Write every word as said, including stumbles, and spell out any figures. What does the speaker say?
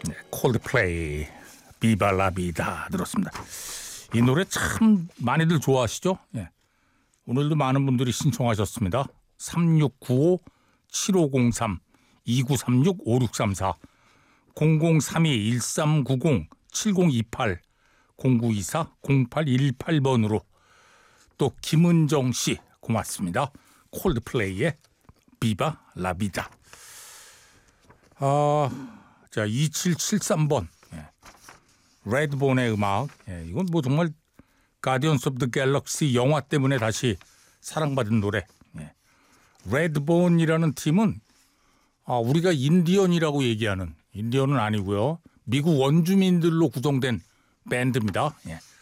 네, 콜드플레이 비바 라비다 들었습니다. 이 노래 참 많이들 좋아하시죠? 예. 오늘도 많은 분들이 신청하셨습니다. 삼육구오 칠오공삼 이구삼육 오육삼사 공공삼이 일삼구공 칠공이팔 공구이사 공팔일팔 번으로 또 김은정 씨 고맙습니다. 콜드플레이의 비바 라비다. 아, 자 이칠칠삼 번 예. 레드본의 음악. 예, 이건 뭐 정말 가디언스 오브 더 갤럭시 영화 때문에 다시 사랑받은 노래. 예. 레드본이라는 팀은 아, 우리가 인디언이라고 얘기하는 인디언은 아니고요. 미국 원주민들로 구성된 밴드입니다. 예.